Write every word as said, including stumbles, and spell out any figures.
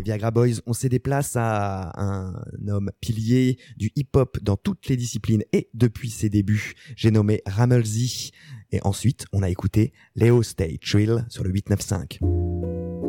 Viagra Boys, on cédé place à un homme pilier du hip-hop dans toutes les disciplines et depuis ses débuts, j'ai nommé Rammellzee. Et ensuite, on a écouté Leo Stay Trill sur le huit neuf cinq.